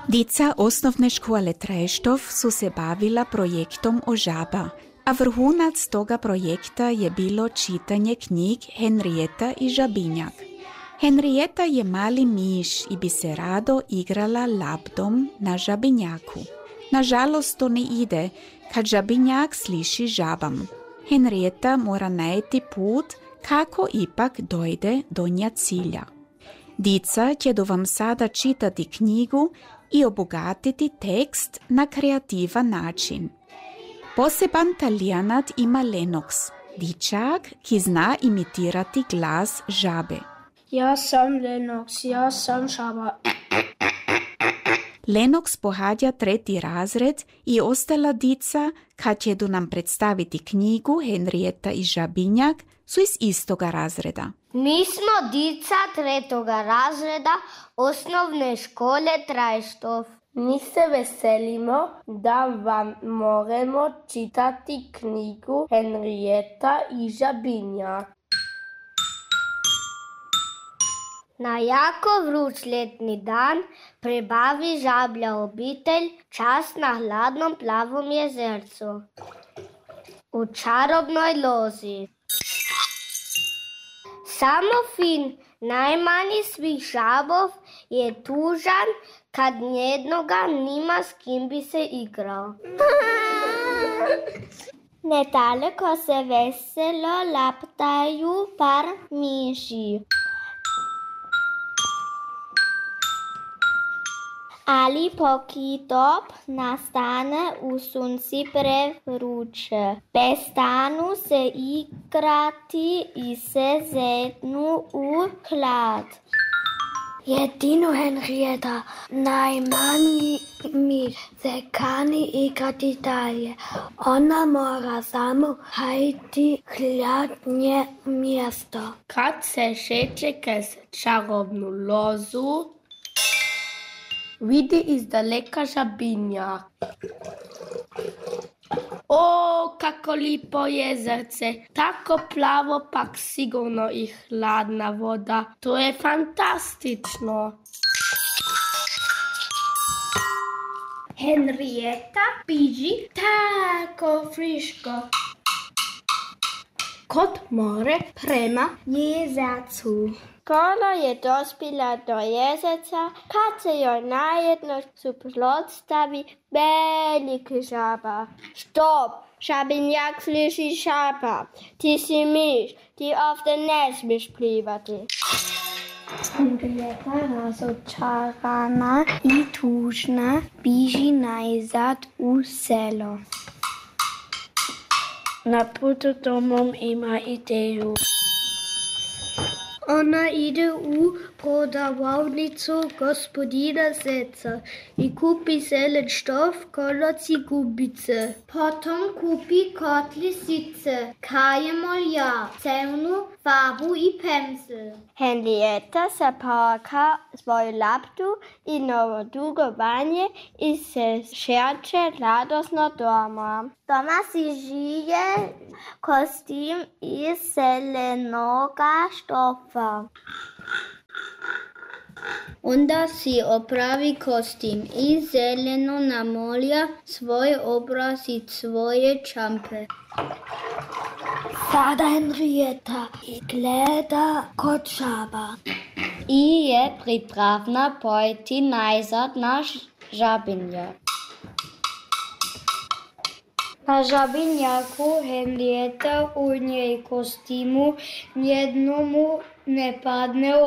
Dica osnovne škole Treštov su se bavila projektom o žaba, a vrhunac toga projekta je bilo čitanje knjig Henrieta i Žabinjak. Henrieta je mali miš i bi se rado igrala lapdom na žabinjaku. Nažalost, to ne ide kad žabinjak sliši žabam. Henrieta mora najti put kako ipak dojde do nja cilja. Dica će do vam sada čitati knjigu i obogatiti tekst na kreativan način. Poseban talijanat ima Lennox, dičak, ki zna imitirati glas žabe. Ja sam Lennox, ja sam žaba. Lennox pohađa 3. razred i ostala dica, kad će do nam predstaviti knjigu Henrieta i Žabinjak, su iz istoga razreda. Mi smo dica 3. razreda osnovne škole Treštov. Mi se veselimo da vam moramo čitati knjigu Henrieta i Žabinjak. Na jako vruć ljetni dan prebavi žablja obitelj čas na hladnom plavom jezercu u čarobnoj lozi. Samo Fin, najmanji svih žabov, je tužan kad jednoga nima s kim bi se igrao. Nedaleko se veselo laptaju par miši. Ali pokidop nastane u sunci prevruće. Prestanu se igrati i se zednu u hlad. Jedino Henrieta, najmanji miš, se kani igrati dalje. Ona mora samo hajti hladnje mjesto. Kad se šeće kroz čarobnu lozu, vidi izdaleka žabinjak. O, kako lipo jezerce, tako plavo, pak sigurno i hladna voda. To je fantastično. Henrieta piži tako friško. Kod more prema jezercu. Kola je dospila do jezerca, kad se joj najedno suprotstavi veliki žaba. Stop, Žabinjak sliši žaba. Ti si miš, ti ovdje ne smiješ plivati. Henrieta razočarana i tužna bježi najzad u selo. Na putu domom ima ideju. Ona ide u prodavnicu gospodina Zeca i kupi zelen štof, kolac i gubice. Potom kupi kot lisice, kajemolja, crvenu farbu i pensel. Henrieta zapaka svoju laptu i novo dugovanje i se šerče radosno doma. Doma si žije kostim iz zelenoga štofa. Onda si opravi kostim i zeleno namolja svoj obraz i svoje čampe. Sada Henrieta i gleda kod žaba. I je pripravna pojti najzad na žabinjak. Na žabinjaku Henrieta u njej kostimu jednomu ne padne